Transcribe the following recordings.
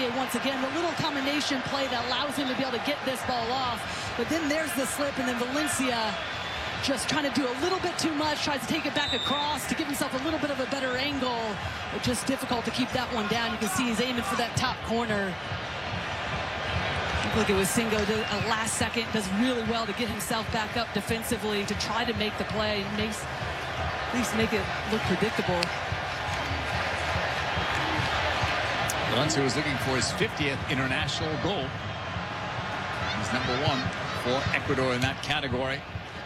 Dubé once again. The little combination play that allows him to be able to get this ball off. But then there's the slip, and then Valencia just trying to do a little bit too much, tries to take it back across to give himself a little bit of a better angle. But just difficult to keep that one down. You can see he's aiming for that top corner. Look, it was Singo, a last second, does really well to get himself back up defensively to try to make the play, at least make it look predictable. Valencia was looking for his 50th international goal. He's #1 for Ecuador in that category.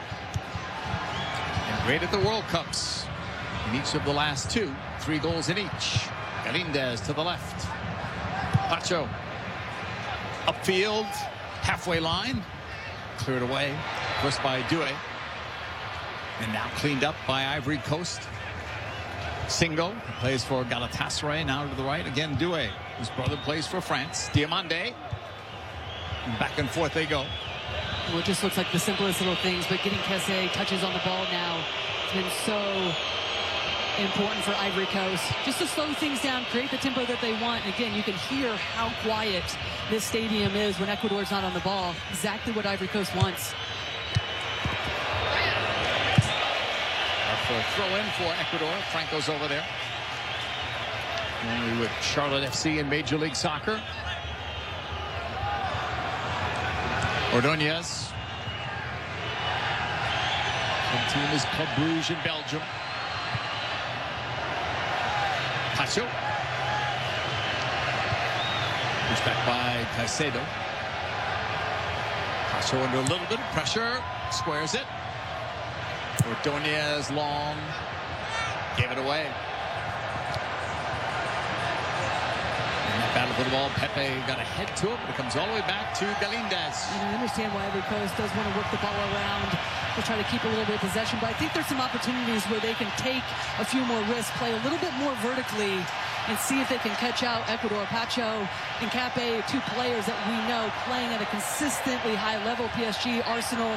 And great at the World Cups in each of the last two. 3 goals in each. Galindez to the left. Pacho. Upfield, halfway line, cleared away, first by Doué, and now cleaned up by Ivory Coast. Singo plays for Galatasaray, now to the right, again Doué, whose brother plays for France. Diomande, and back and forth they go. Well, it just looks like the simplest little things, but getting Kessé touches on the ball now has been so important for Ivory Coast, just to slow things down, create the tempo that they want. And again, you can hear how quiet this stadium is when Ecuador's not on the ball. Exactly what Ivory Coast wants. For a throw in for Ecuador. Franco's over there. Only with Charlotte FC in Major League Soccer. Ordóñez. The team is Club Brugge in Belgium. Pacho. Pushed back by Caicedo. Pacho under a little bit of pressure. Squares it. Ordóñez long. Gave it away. And that battle for the ball. Pepe got a head to it, but it comes all the way back to Galindez. And I understand why Ivory Coast does want to work the ball around to try to keep a little bit of possession, but I think there's some opportunities where they can take a few more risks, play a little bit more vertically, and see if they can catch out Ecuador. Pacho and Cape, 2 players that we know playing at a consistently high level. PSG, Arsenal.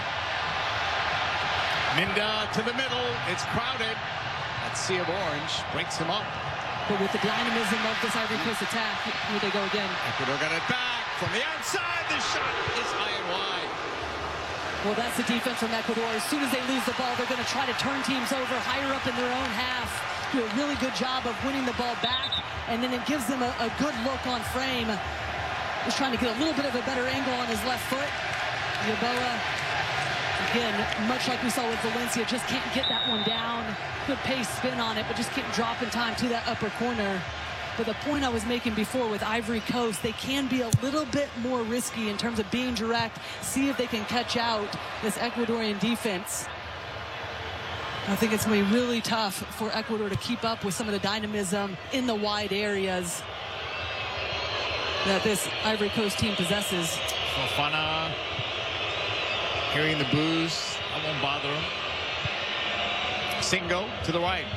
Minda to the middle. It's crowded. That sea of orange breaks him up. But with the dynamism of this Ivory Coast attack, here they go again. Ecuador got it back from the outside. The shot is high and wide. Well, that's the defense from Ecuador. As soon as they lose the ball, they're going to try to turn teams over higher up in their own half. Do a really good job of winning the ball back, and then it gives them a good look on frame. Just trying to get a little bit of a better angle on his left foot. Yeboah, again, much like we saw with Valencia, just can't get that one down. Good pace spin on it, but just can't drop in time to that upper corner. But the point I was making before with Ivory Coast, they can be a little bit more risky in terms of being direct, see if they can catch out this Ecuadorian defense. I think it's going to be really tough for Ecuador to keep up with some of the dynamism in the wide areas that this Ivory Coast team possesses. Fofana hearing the boos, that won't bother him. Singo to the right.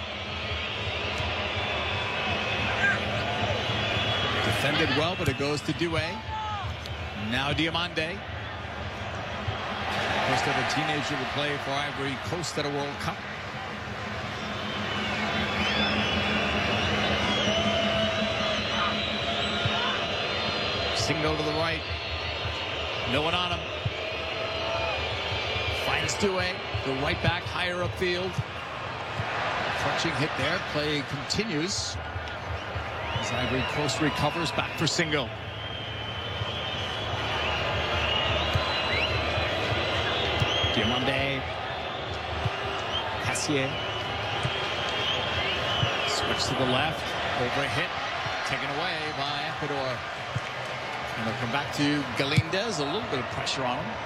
Defended well, but it goes to Doué. Now Diomande. First ever teenager to play for Ivory Coast at a World Cup. Singo to the right. No one on him. Finds Doué. The right back higher upfield. Crunching hit there. Play continues. As Ivory Coast recovers, back for Singo. Diomande. Cassier. Switch to the left. Over a hit. Taken away by Ecuador. And they'll come back to Galindez. A little bit of pressure on him.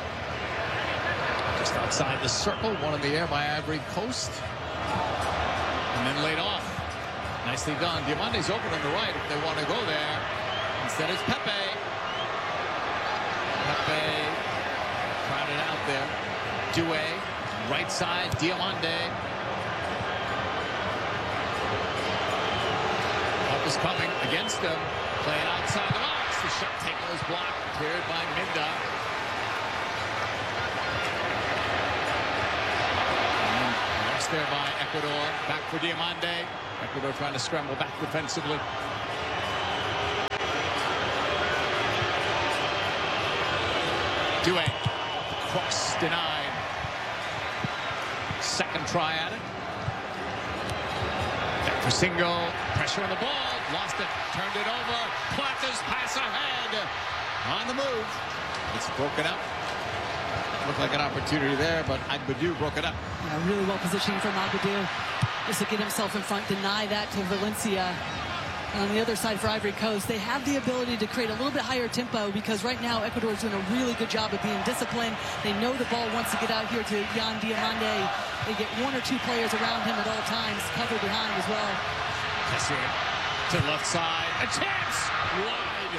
Just outside the circle. One in the air by Ivory Coast. And then laid off. Nicely done. Diamande's open on the right if they want to go there. Instead it's Pepe. Pepe crowded out there. Doué, right side, Diomande. Help is coming against him. Playing outside the box. The shot taken was blocked. Cleared by Minda. Lost there by Ecuador. Back for Diomande. Ecuador trying to scramble back defensively. Doué. Cross denied. Second try at it. For Singo. Pressure on the ball. Lost it. Turned it over. Planta's pass ahead. On the move. It's broken up. Looked like an opportunity there, but Agbadou broke it up. Yeah, really well positioned from Agbadou. Just to get himself in front, deny that to Valencia. On the other side for Ivory Coast, they have the ability to create a little bit higher tempo because right now Ecuador is doing a really good job of being disciplined. They know the ball wants to get out here to Yan Diomande. They get one or two players around him at all times, cover behind as well. Kessié to the left side. A chance! Wide.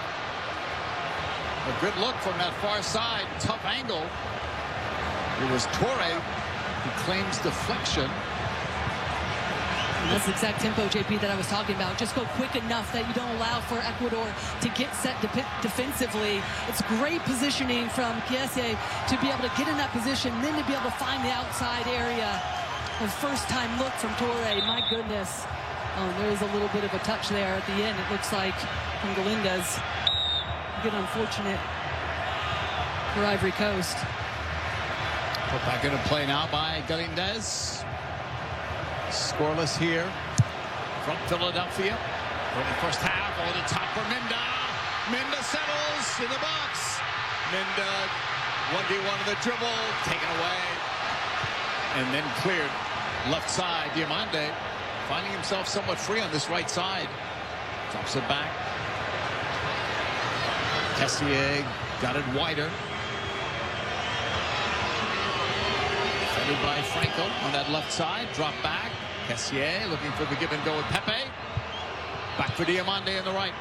A good look from that far side. Tough angle. It was Torre who claims deflection. And that's the exact tempo, JP, that I was talking about. Just go quick enough that you don't allow for Ecuador to get set defensively. It's great positioning from Kessié to be able to get in that position, then to be able to find the outside area. A first-time look from Torre. My goodness. Oh, there is a little bit of a touch there at the end, it looks like, from Galindez. Get unfortunate for Ivory Coast. Put back into play now by Galindez. Scoreless here from Philadelphia. Early first half, over the top for Minda. Minda settles in the box. Minda 1v1 of the dribble, taken away. And then cleared left side. Diomande finding himself somewhat free on this right side. Drops it back. Kessié got it wider. Fed by Franco on that left side. Drop back. Kessié looking for the give and go with Pepe. Back for Diomande on the right.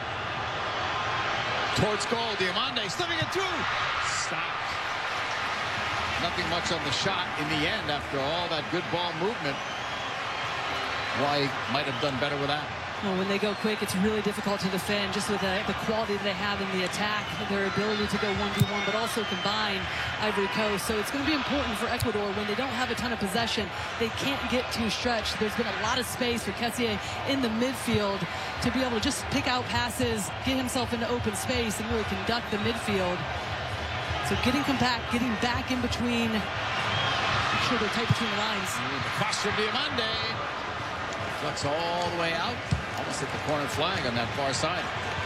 Towards goal. Diomande slipping it through. Stop. Nothing much on the shot in the end after all that good ball movement. Why might have done better with that. Well, when they go quick, it's really difficult to defend just with the quality that they have in the attack, their ability to go 1v1, but also combine Ivory Coast. So it's going to be important for Ecuador when they don't have a ton of possession. They can't get too stretched. There's been a lot of space for Kessié in the midfield to be able to just pick out passes, get himself into open space, and really conduct the midfield. So getting compact, getting back in between, make sure they're tight between the lines. Cross from Diomande. Flex all the way out. Almost hit the corner flag on that far side.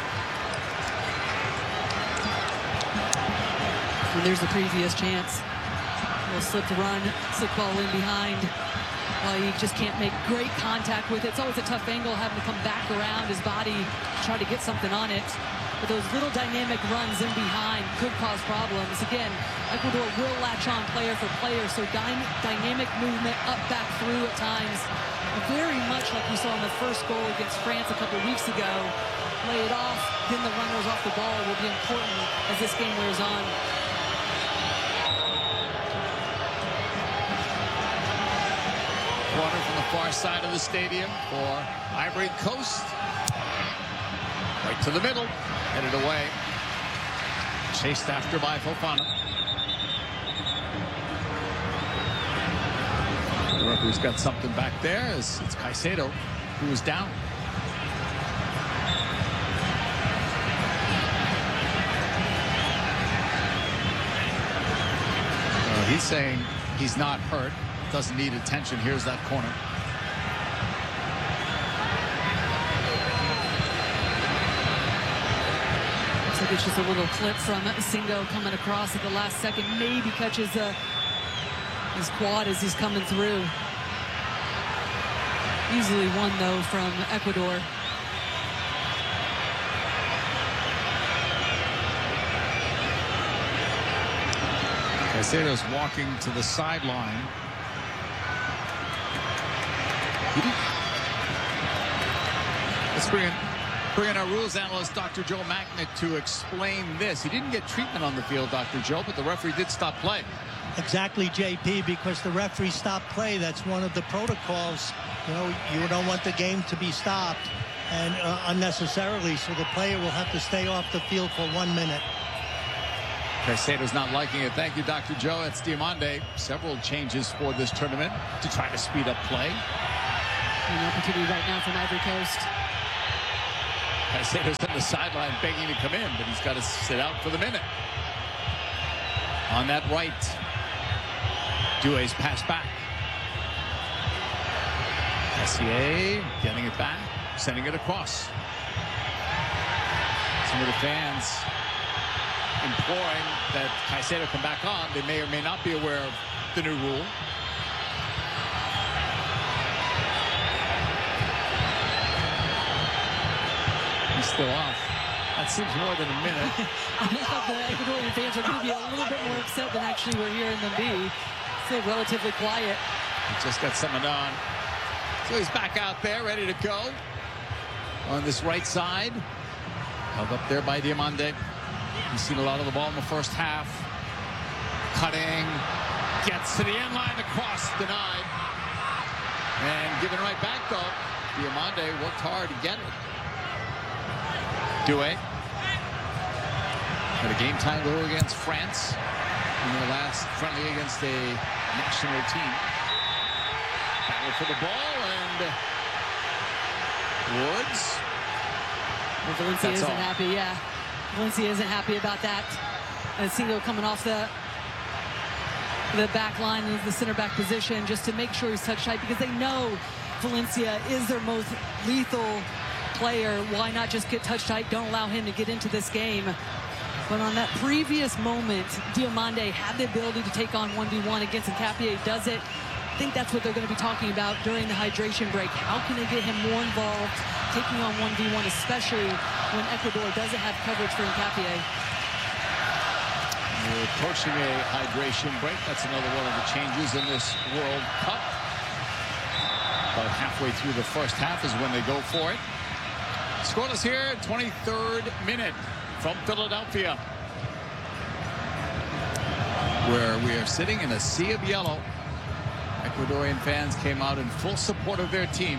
And there's the previous chance. A little slip to run, slip ball in behind. You just can't make great contact with it. It's always a tough angle having to come back around his body to try to get something on it. But those little dynamic runs in behind could cause problems. Again, Ecuador will latch on player for player, so dynamic movement up, back, through at times. Very much like we saw in the first goal against France a couple weeks ago. Lay it off, then the runners off the ball will be important as this game wears on. Corner from the far side of the stadium for Ivory Coast. Right to the middle, headed away. Chased after by Fofana. The referee's got something back there as it's Caicedo who is down. He's saying he's not hurt, doesn't need attention. Here's that corner. Looks like it's just a little clip from Singo coming across at the last second. Maybe catches his quad as he's coming through. Easily won, though, from Ecuador. Caicedo's walking to the sideline. Let's bring in our rules analyst, Dr. Joe Macknick, to explain this. He didn't get treatment on the field, Dr. Joe, but the referee did stop play. Exactly, JP, because the referee stopped play. That's one of the protocols. You know, you don't want the game to be stopped and unnecessarily, so the player will have to stay off the field for 1 minute. Caicedo's not liking it. Thank you, Dr. Joe. It's Diomande. Several changes for this tournament to try to speed up play. An opportunity right now from Ivory Coast. Caicedo's on the sideline begging to come in, but he's got to sit out for the minute. On that right, Douay's pass back. Tessier getting it back, sending it across. Some of the fans imploring that Caicedo come back on. They may or may not be aware of the new rule. He's still off. That seems more than a minute. I thought the Ecuadorian fans are going to be a little bit more upset than actually we're hearing them be. Still relatively quiet. He just got summoned on. So he's back out there, ready to go. On this right side. Held up there by Diomande. He's seen a lot of the ball in the first half. Cutting. Gets to the end line. The cross denied. And given right back, though. Diomande worked hard to get it. Douay. Had a game time goal against France in their last friendly against a national team. Battle for the ball, and Woods. Well, Valencia isn't happy, yeah. Valencia isn't happy about that. And Singo coming off the back line in the center back position just to make sure he's touch tight, because they know Valencia is their most lethal player. Why not just get touch tight? Don't allow him to get into this game. But on that previous moment, Diomande had the ability to take on 1v1 against Hincapié. Does it? I think that's what they're going to be talking about during the hydration break. How can they get him more involved, taking on 1v1, especially when Ecuador doesn't have coverage for Hincapié? We're approaching a hydration break. That's another one of the changes in this World Cup. About halfway through the first half is when they go for it. Scoreless here, 23rd minute from Philadelphia, where we are sitting in a sea of yellow. Ecuadorian fans came out in full support of their team.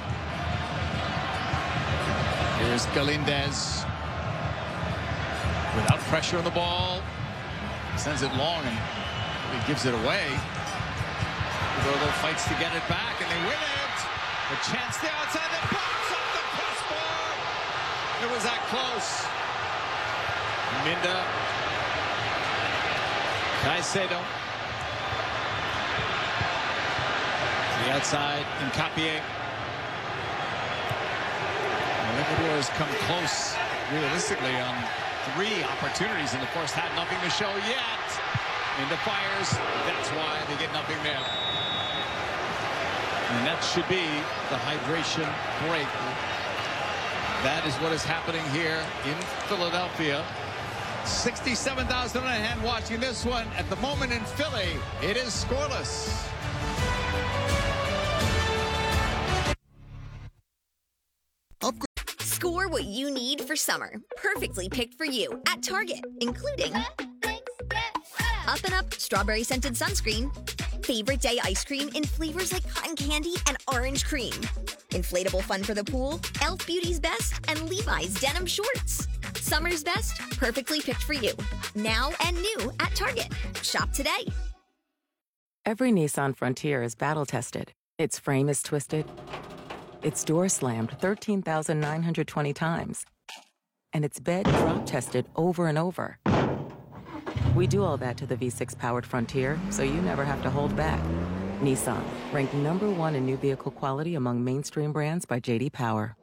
Here's Galindez. Without pressure on the ball. Sends it long and he gives it away. Rodo fights to get it back and they win it. A chance there outside the box, off the crossbar. It was that close. Minda. Caicedo. To the outside, Hincapié. Ecuador has come close, realistically, on 3 opportunities in the first half. Nothing to show yet. Minda fires. That's why they get nothing there. And that should be the hydration break. That is what is happening here in Philadelphia. 67,000 on a hand watching this one. At the moment in Philly, it is scoreless. Score what you need for summer. Perfectly picked for you at Target, including Up and Up Strawberry Scented Sunscreen, Favorite Day Ice Cream in flavors like cotton candy and orange cream, Inflatable Fun for the Pool, Elf Beauty's Best, and Levi's Denim Shorts. Summer's best, perfectly picked for you. Now and new at Target. Shop today. Every Nissan Frontier is battle-tested. Its frame is twisted. Its door slammed 13,920 times. And its bed drop-tested over and over. We do all that to the V6-powered Frontier, so you never have to hold back. Nissan, ranked #1 in new vehicle quality among mainstream brands by J.D. Power.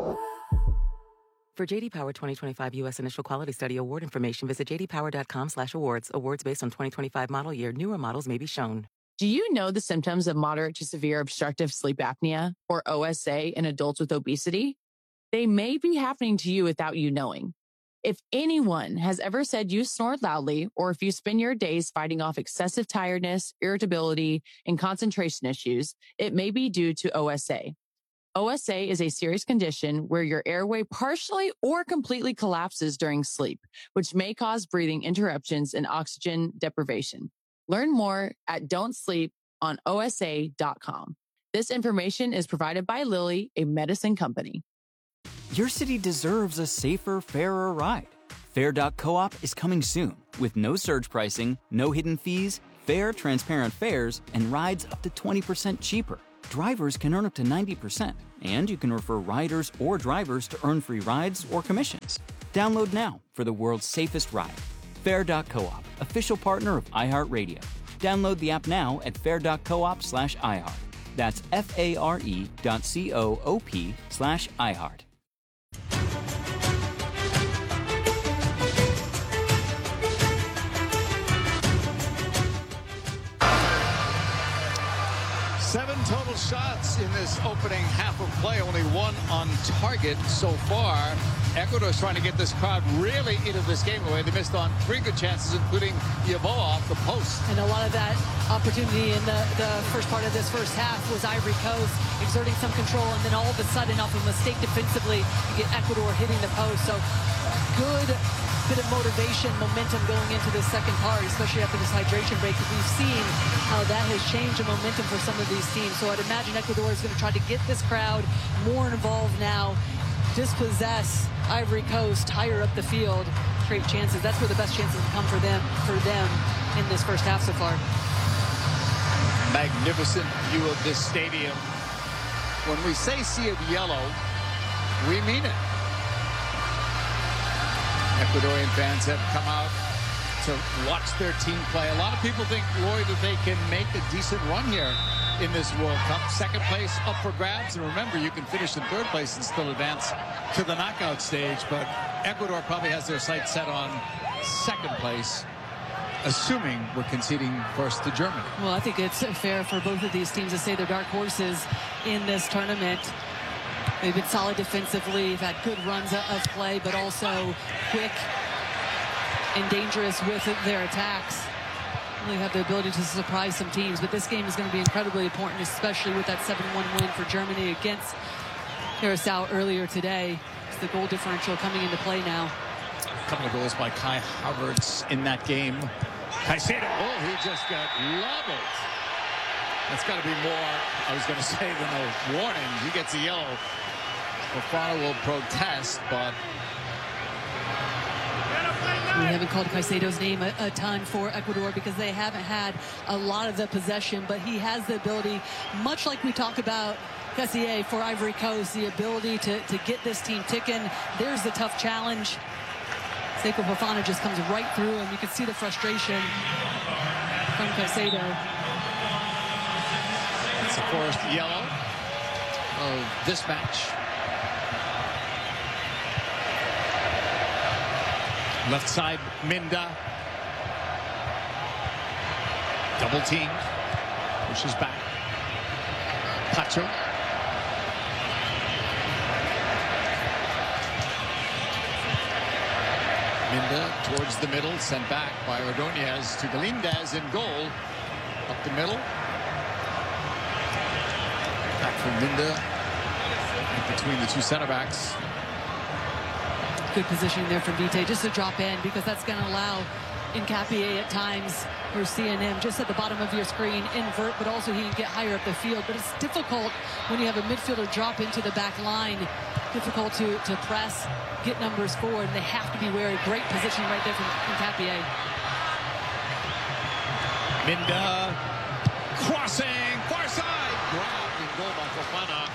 For J.D. Power 2025 U.S. Initial Quality Study award information, visit jdpower.com/awards. Awards based on 2025 model year. Newer models may be shown. Do you know the symptoms of moderate to severe obstructive sleep apnea, or OSA, in adults with obesity? They may be happening to you without you knowing. If anyone has ever said you snore loudly, or if you spend your days fighting off excessive tiredness, irritability, and concentration issues, it may be due to OSA. OSA is a serious condition where your airway partially or completely collapses during sleep, which may cause breathing interruptions and oxygen deprivation. Learn more at don'tsleeponosa.com. This information is provided by Lilly, a medicine company. Your city deserves a safer, fairer ride. Fair.coop is coming soon with no surge pricing, no hidden fees, fair, transparent fares, and rides up to 20% cheaper. Drivers can earn up to 90%, and you can refer riders or drivers to earn free rides or commissions. Download now for the world's safest ride. Fair.coop, official partner of iHeartRadio. Download the app now at fair.coop/iHeart. That's FARE.coop/iHeart. Seven total shots in this opening half of play, only one on target so far. Ecuador's trying to get this crowd really into this game away. They missed on 3 good chances, including Yeboah off the post. And a lot of that opportunity in the first part of this first half was Ivory Coast exerting some control, and then all of a sudden, off a mistake defensively, you get Ecuador hitting the post. So good bit of motivation, momentum going into this second part, especially after this hydration break, because we've seen how that has changed the momentum for some of these teams. So I'd imagine Ecuador is going to try to get this crowd more involved now, dispossess Ivory Coast higher up the field, create chances. That's where the best chances come for them in this first half so far. Magnificent view of this stadium. When we say sea of yellow, we mean it. Ecuadorian fans have come out to watch their team play. A lot of people think, Roy, that they can make a decent run here in this World Cup. Second place up for grabs. And remember, you can finish in third place and still advance to the knockout stage. But Ecuador probably has their sights set on second place, assuming we're conceding first to Germany. Well, I think it's fair for both of these teams to say they're dark horses in this tournament. They've been solid defensively, they've had good runs of play, but also quick and dangerous with their attacks. They have the ability to surprise some teams, but this game is going to be incredibly important, especially with that 7-1 win for Germany against Curacao earlier today. It's the goal differential coming into play now. A couple of goals by Kai Havertz in that game. Caicedo, oh, he just got leveled. That's got to be more, I was going to say, than a warning. He gets a yellow. Fofana will protest, but we haven't called Caicedo's name a ton for Ecuador because they haven't had a lot of the possession, but he has the ability, much like we talk about Cassier for Ivory Coast, the ability to get this team ticking. There's the tough challenge. Seko Fofana just comes right through, and you can see the frustration from Caicedo. It's the first yellow of this match. Left side, Minda. Double teamed. Pushes back. Pacho. Minda towards the middle, sent back by Ordóñez to Galíndez in goal. Up the middle. Back from Minda. Between the two center backs. Good positioning there from Vite just to drop in, because that's going to allow Hincapié at times. We're seeing him just at the bottom of your screen invert, but also he can get higher up the field. But it's difficult when you have a midfielder drop into the back line. Difficult to press, get numbers forward, and they have to be wary. Great positioning right there from Hincapié. Minda crossing, far side, grabbed and goal by Fofana.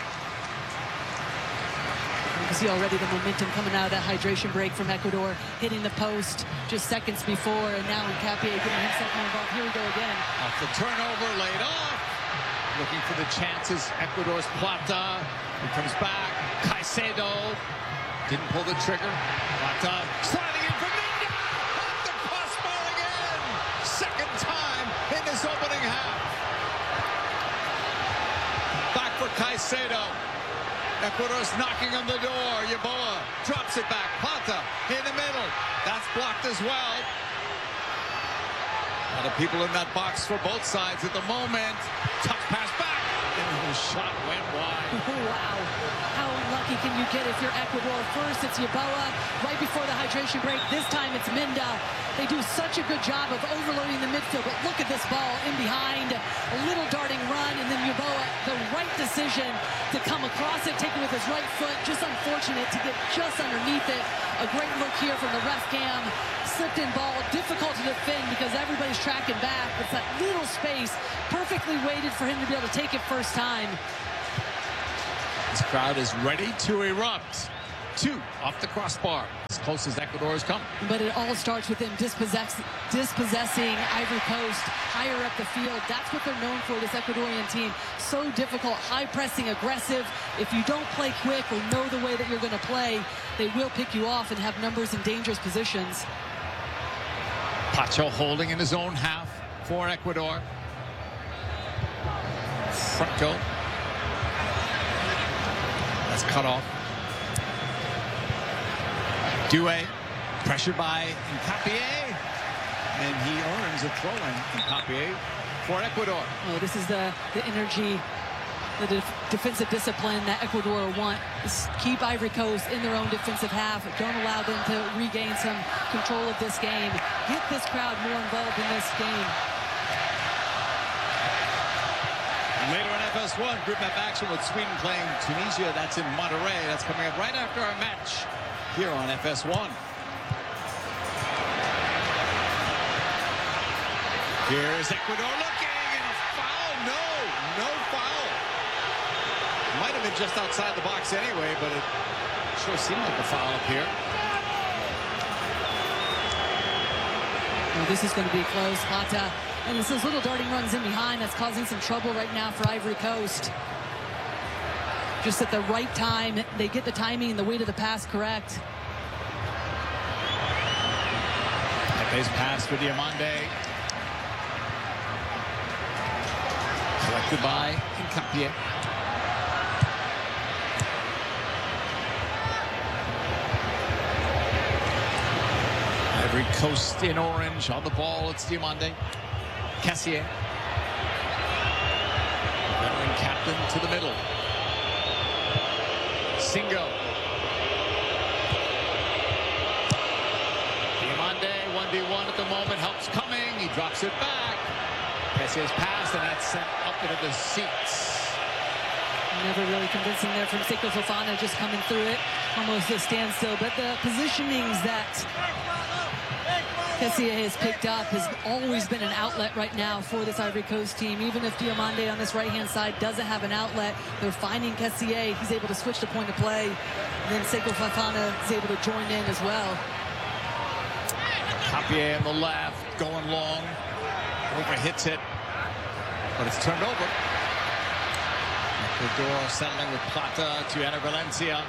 You can see already the momentum coming out of that hydration break from Ecuador, hitting the post just seconds before, and now Hincapié getting himself more involved. Here we go again. Off the turnover, laid off. Looking for the chances. Ecuador's Plata. He comes back. Caicedo didn't pull the trigger. Plata sliding in for Minda. Off the crossbar again. Second time in this opening half. Back for Caicedo. Ecuador's knocking on the door. Yeboah drops it back. Plata in the middle. That's blocked as well. A lot of people in that box for both sides at the moment. Tough pass back. And the shot went wide. Wow. How unlucky can you get if you're Ecuador? First, it's Yeboah right before the hydration break. This time, it's Minda. They do such a good job of overloading the midfield, but look at this ball in behind. A little darting run, and then Yeboah, the right decision to come across it, take it with his right foot. Just unfortunate to get just underneath it. A great look here from the ref cam. Slipped in ball, difficult to defend because everybody's tracking back. It's that little space, perfectly weighted for him to be able to take it first time. This crowd is ready to erupt. 2 off the crossbar, as close as Ecuador has come. But it all starts with them dispossessing Ivory Coast higher up the field. That's what they're known for, this Ecuadorian team. So difficult, high pressing, aggressive. If you don't play quick or know the way that you're going to play, they will pick you off and have numbers in dangerous positions. Pacho holding in his own half for Ecuador. Front goal. That's cut off. Doué, pressured by Hincapié, and he earns a throw-in, Hincapié, for Ecuador. Oh, this is the energy, the defensive discipline that Ecuador want. Is keep Ivory Coast in their own defensive half. Don't allow them to regain some control of this game. Get this crowd more involved in this game. Later in FS1, group F action with Sweden playing Tunisia. That's in Monterrey. That's coming up right after our match here on FS1. Here's Ecuador looking, and a foul. No foul. Might have been just outside the box anyway, but it sure seemed like a foul up here. Well, this is going to be close. Plata. And it's those little darting runs in behind that's causing some trouble right now for Ivory Coast. Just at the right time, they get the timing and the weight of the pass correct. Pepe's pass for Diomande. Collected by Hincapié. Ivory Coast in orange on the ball. It's Diomande. Cassier, veteran captain, to the middle. Singo. Diomande, 1v1 at the moment, helps coming. He drops it back. Cassier's pass, and that's sent up into the seats. Never really convincing there from Seko Fofana, just coming through it. Almost a standstill, but the positionings that Cassier has picked up has always been an outlet right now for this Ivory Coast team. Even if Diomande on this right-hand side doesn't have an outlet, they're finding Cassier. He's able to switch the point of play. And then Seko Fofana is able to join in as well. Capier on the left, going long. Overhits it, but it's turned over. Ecuador settling with Plata to Ener Valencia.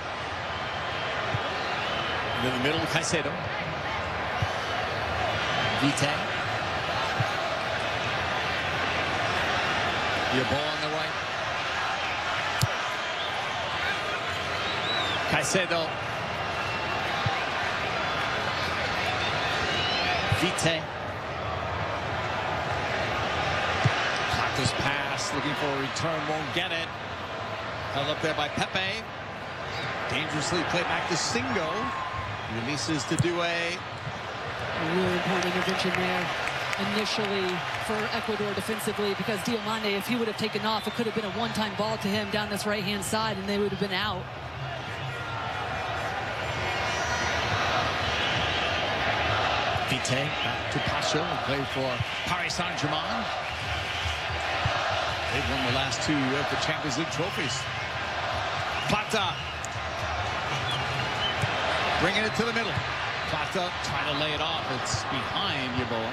And in the middle, Caicedo. Vite. Yeboah on the right. Caicedo. Vite. Plata's pass, looking for a return, won't get it. Held up there by Pepe. Dangerously played back to Singo. Releases to Doué. A really important intervention there initially for Ecuador defensively, because Diomande, if he would have taken off, it could have been a one-time ball to him down this right-hand side, and they would have been out. Vite back to Pacho, who played for Paris Saint-Germain. They've won the last 2 of the Champions League trophies. Plata. Bringing it to the middle. Plata trying to lay it off. It's behind Yeboah.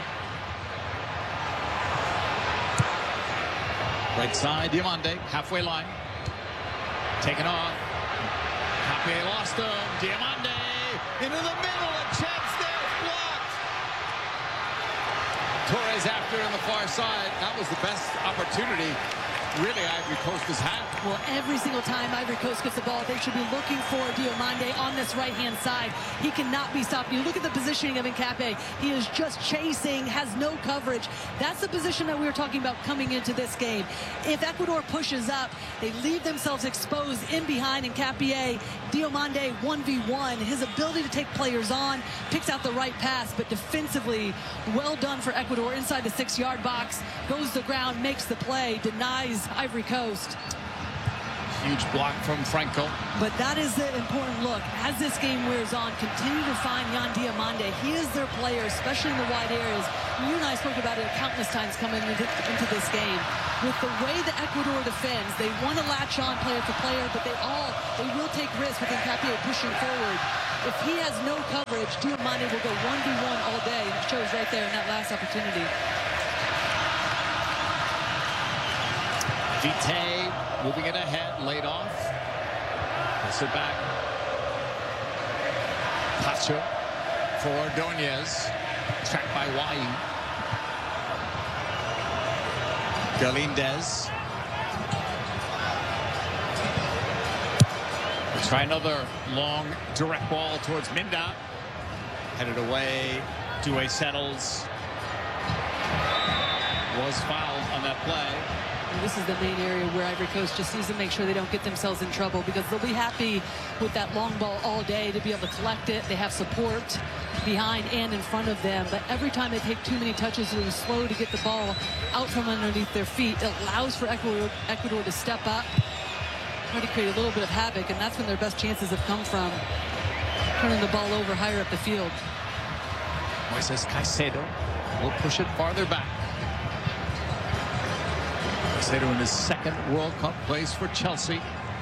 Right side, Diomande, halfway line. Taken off. Capier lost him. Diomande into the middle. A chance there. Blocked. Torres after on the far side. That was the best opportunity really Ivory Coast has had. Well, every single time Ivory Coast gets the ball, they should be looking for Diomande on this right-hand side. He cannot be stopped. You look at the positioning of Hincapié. He is just chasing, has no coverage. That's the position that we were talking about coming into this game. If Ecuador pushes up, they leave themselves exposed in behind Hincapié. Diomande 1v1. His ability to take players on, picks out the right pass, but defensively, well done for Ecuador inside the 6-yard box. Goes to the ground, makes the play, denies Ivory Coast. Huge block from Franco. But that is the important look. As this game wears on, continue to find Yan Diomande. He is their player, especially in the wide areas. You and I spoke about it countless times coming into this game. With the way that Ecuador defends, they want to latch on player to player, but they will take risks with Hincapié pushing forward. If he has no coverage, Diomande will go 1v1 all day, and it shows right there in that last opportunity. Vite moving it ahead, laid off. Puts it back. Pacho for Ordonez. Tracked by Wai. Galindez. We'll try another long direct ball towards Minda. Headed away. Doué settles. Was fouled on that play. And this is the main area where Ivory Coast just needs to make sure they don't get themselves in trouble, because they'll be happy with that long ball all day to be able to collect it. They have support behind and in front of them, but every time they take too many touches, they're slow to get the ball out from underneath their feet. It allows for Ecuador to step up, try to create a little bit of havoc, and that's when their best chances have come from, turning the ball over higher up the field. Moises Caicedo will push it farther back. Caicedo in his second World Cup plays for Chelsea.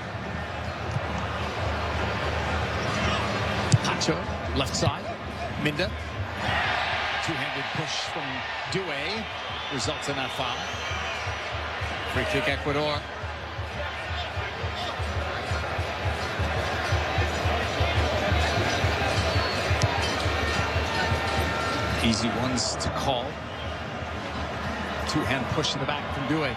Pacho, left side. Minda. Two-handed push from Doué results in that foul. Free kick Ecuador. Easy ones to call. Two-hand push in the back from Doué.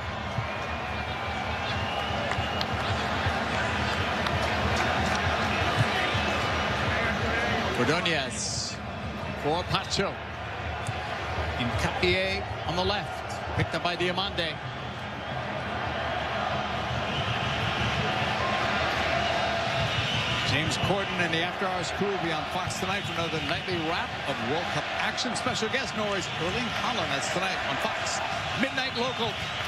Ordonez for Pacho. Hincapié on the left. Picked up by Diomande. James Corden and the After Hours crew will be on Fox tonight for another nightly wrap of World Cup action. Special guest Norway's Erling Haaland. That's tonight on Fox. Midnight local.